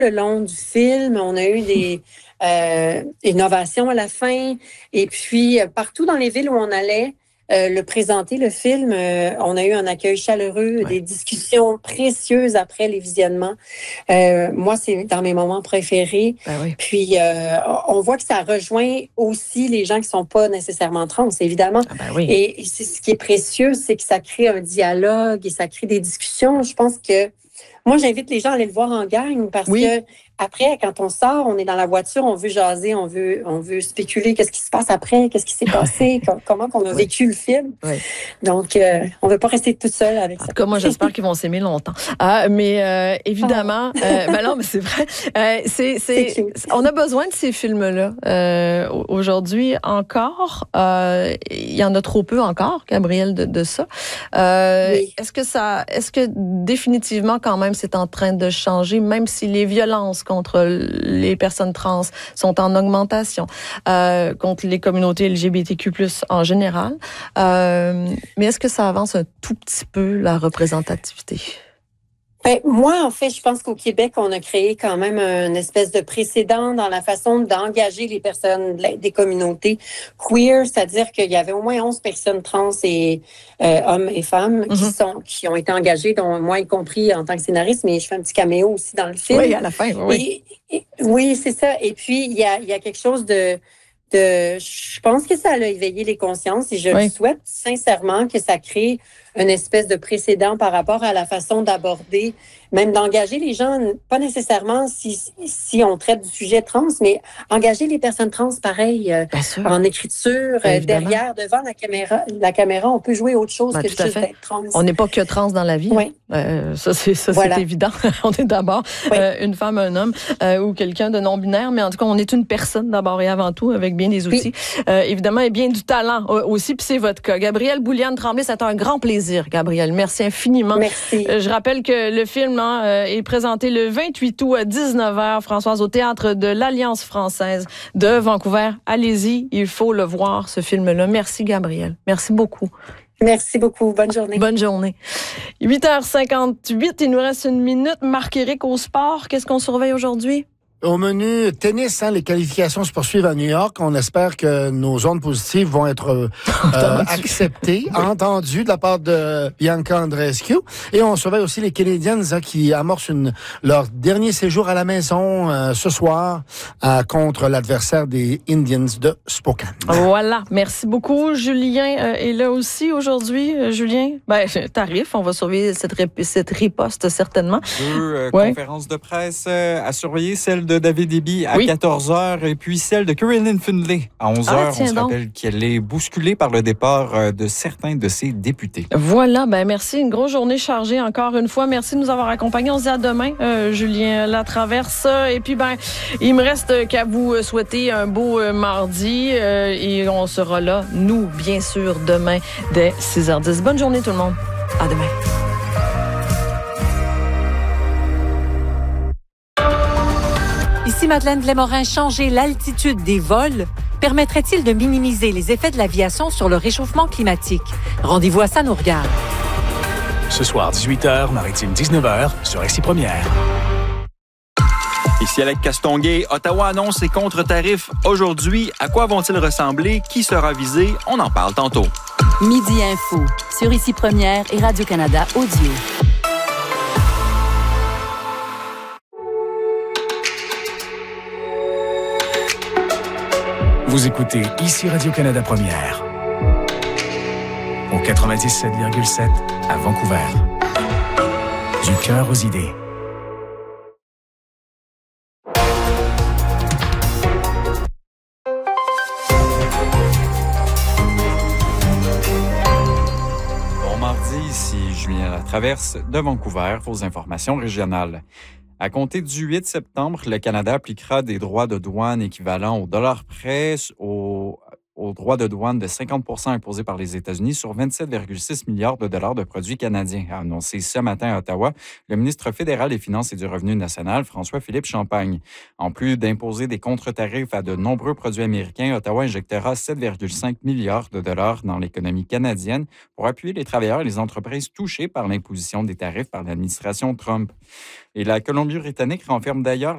le long du film. On a eu des innovations à la fin. Et puis, partout dans les villes où on allait le présenter, le film, on a eu un accueil chaleureux, des discussions précieuses après les visionnements. Moi, c'est dans mes moments préférés. Puis, on voit que ça rejoint aussi les gens qui sont pas nécessairement trans, évidemment. Et c'est ce qui est précieux, c'est que ça crée un dialogue et ça crée des discussions. Je pense que moi, j'invite les gens à aller le voir en gang parce que après, quand on sort, on est dans la voiture, on veut jaser, on veut spéculer qu'est-ce qui se passe après, qu'est-ce qui s'est passé, comment on a vécu le film. Donc, on ne veut pas rester toute seule avec ça. En tout cas, moi, j'espère qu'ils vont s'aimer longtemps. Mais évidemment, non, mais c'est vrai. On a besoin de ces films-là. Aujourd'hui, encore, il y en a trop peu encore, Gabrielle, de ça. Est-ce que définitivement, quand même, c'est en train de changer, même si les violences contre les personnes trans sont en augmentation, contre les communautés LGBTQ+, en général. Mais est-ce que ça avance un tout petit peu la représentativité? Moi, en fait, je pense qu'au Québec, on a créé quand même une espèce de précédent dans la façon d'engager les personnes des communautés queer, c'est-à-dire qu'il y avait au moins 11 personnes trans et hommes et femmes qui ont été engagées, dont moi y compris en tant que scénariste, mais je fais un petit caméo aussi dans le film. Oui, à la fin, oui. Oui, c'est ça. Et puis, il y a quelque chose je pense que ça a éveillé les consciences et je souhaite sincèrement que ça crée une espèce de précédent par rapport à la façon d'aborder, même d'engager les gens, pas nécessairement si on traite du sujet trans, mais engager les personnes trans pareil, en écriture, derrière, devant la caméra, on peut jouer autre chose que juste d'être trans. On n'est pas que trans dans la vie. Ça, c'est évident. On est d'abord une femme, un homme ou quelqu'un de non-binaire, mais en tout cas, on est une personne d'abord et avant tout, avec bien des outils, évidemment, et bien du talent aussi, puis c'est votre cas. Gabrielle Bouliane-Tremblay, c'est un grand plaisir, Gabrielle. Merci infiniment. Merci. Je rappelle que le film est présenté le 28 août à 19h, Françoise, au Théâtre de l'Alliance française de Vancouver. Allez-y, il faut le voir, ce film-là. Merci, Gabrielle. Merci beaucoup. Merci beaucoup. Bonne journée. Bonne journée. 8h58, il nous reste une minute. Marc-Éric au sport, qu'est-ce qu'on surveille aujourd'hui? Au menu tennis, les qualifications se poursuivent à New York. On espère que nos ondes positives vont être acceptées, entendues de la part de Bianca Andreescu. Et on surveille aussi les Canadiens qui amorcent leur dernier séjour à la maison ce soir contre l'adversaire des Indians de Spokane. Voilà. Merci beaucoup. Julien est là aussi aujourd'hui. Julien, tarif, on va surveiller cette riposte certainement. Deux conférences de presse à surveiller, celle de David Eby à 14h et puis celle de Caroline Findlay à 11h. On se rappelle qu'elle est bousculée par le départ de certains de ses députés. Voilà, merci. Une grosse journée chargée encore une fois. Merci de nous avoir accompagnés. On se dit à demain, Julien Latraverse. Et puis, il me reste qu'à vous souhaiter un beau mardi et on sera là, nous, bien sûr, demain dès 6h10. Bonne journée tout le monde. À demain. Ici Madeleine Blais-Morin, changer l'altitude des vols permettrait-il de minimiser les effets de l'aviation sur le réchauffement climatique? Rendez-vous à Ça nous regarde. Ce soir, 18h, Maritime 19h, sur RCI Première. Ici Alec Castonguay. Ottawa annonce ses contre-tarifs aujourd'hui. À quoi vont-ils ressembler? Qui sera visé? On en parle tantôt. Midi Info, sur RCI Première et Radio-Canada Audio. Vous écoutez ici Radio-Canada Première, au 97,7 à Vancouver. Du cœur aux idées. Bon mardi, ici Julien Latraverse de Vancouver, vos informations régionales. À compter du 8 septembre, le Canada appliquera des droits de douane équivalents au dollar près aux droits de douane de 50 % imposés par les États-Unis sur 27,6 milliards de dollars de produits canadiens, a annoncé ce matin à Ottawa le ministre fédéral des Finances et du Revenu national, François-Philippe Champagne. En plus d'imposer des contre-tarifs à de nombreux produits américains, Ottawa injectera 7,5 milliards de dollars dans l'économie canadienne pour appuyer les travailleurs et les entreprises touchés par l'imposition des tarifs par l'administration Trump. Et la Colombie-Britannique renferme d'ailleurs